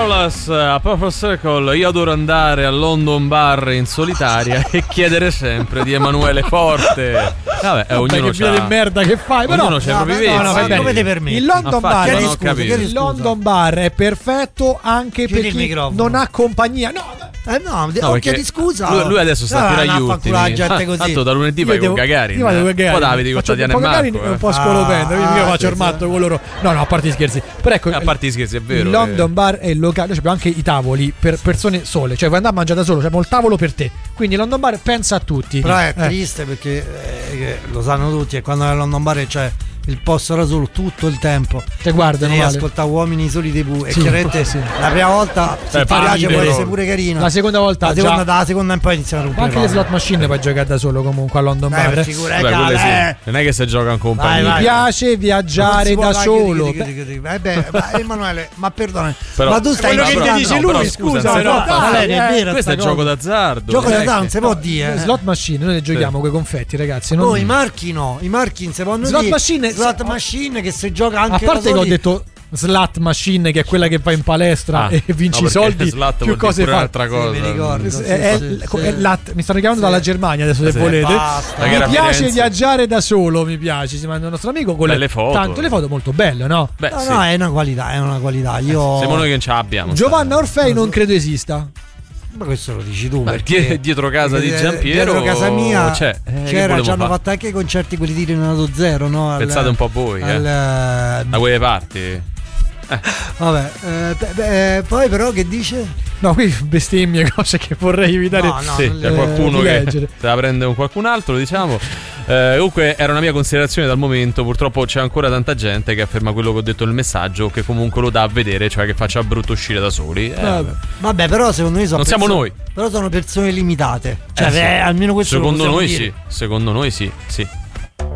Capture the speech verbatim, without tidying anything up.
Carlos a Purple Circle. Io adoro andare al London Bar in solitaria e chiedere sempre di Emanuele Forte. Vabbè, eh, ognuno che via di merda che fai, però ognuno c'ha i propri no, no, vizi. come te permetti? Il London Bar, non ho scusa, capito. il London Bar è perfetto anche Chiudi per il chi microfono. non ha compagnia. No, Eh no, No, occhio di scusa. Lui, lui adesso sta a tirare gli ultimi. La gente così. Tanto da lunedì vai con Gagarin. Io vado con Gagarin. Poi Davide con Faccio Tatiana un po' e Gagarin Marco. e un po' eh. scolopendo. Io Ah, faccio sì, il matto con loro. No, no, a parte gli scherzi. Però ecco, A parte gli scherzi, è vero. il London Bar è il locale. Noi abbiamo anche i tavoli per persone sole. Cioè, vuoi andare a mangiare da solo, c'è il tavolo per te. Quindi il London Bar pensa a tutti. Però è Eh. triste perché eh, che lo sanno tutti. E quando nel London Bar c'è il posto da solo tutto il tempo. Te guarda, devi ascoltare uomini soli dei Pooh. E Sì, chiaramente sì. la prima volta se Eh, ti piace pare, può però. essere pure carino. La seconda volta La già- seconda, dalla seconda in poi iniziano a Ma rompere. anche le slot machine puoi giocare da solo comunque a London Eh, Bar. per figura, Vabbè, quelle sì. eh. Non è che se gioca in compagnia. Vai, Mi vai. piace viaggiare da solo. Eh beh, ma Emanuele, ma perdona, Però- ma tu stai quello che inventando- dice no, lui, però scusa, scusa, però, no, dai, Valerio, è eh, vero Questo è sta gioco cosa. d'azzardo. Gioco Eh, d'azzardo non che- si può dire. Slot machine, noi ne giochiamo con i confetti, ragazzi. Non... Oh, i marchi no, i marchi non si possono Slot dire. machine- slot machine che si gioca anche A da parte che ho soli. detto slot machine, che è quella che va in palestra Ah, e vinci no, i perché soldi, slot più vuol dire cose pure fa. un'altra cosa. Sì, mi ricordo. È- Sì, è- sì, è sì. lat- mi stanno chiamando dalla Germania adesso, se Sì, volete. basta. Ma che era Mi piace Firenze? viaggiare da solo, mi piace. Si manda il nostro amico con Belle le foto. Tanto le foto molto belle, no? Beh, No, sì. no, è una qualità, è una qualità. Io Siamo noi che non ce l'abbiamo. Giovanna Orfei non credo esista. Ma questo lo dici tu. Ma perché- die- dietro casa di perché Giampiero dietro casa mia c'è, eh, che c'era, volevo ci hanno fare? fatto anche i concerti quelli di Renato Zero, no? Al- Pensate un po' a voi, eh. al- Da quelle parti. Vabbè, eh, beh, beh, poi però che dice? No, qui bestemmie, cose che vorrei evitare. No, no, Sì, non c'è le- qualcuno di che leggere. se la prende con qualcun altro, diciamo. Eh, comunque era una mia considerazione dal momento. Purtroppo c'è ancora tanta gente che afferma quello che ho detto nel messaggio, che comunque lo dà a vedere, cioè che faccia brutto uscire da soli. Eh, Vabbè. Vabbè, però secondo me sono Non siamo persone- noi. Però sono persone limitate. Cioè, Eh, sì. eh, almeno questo lo Secondo possiamo noi dire. sì, secondo noi sì, sì.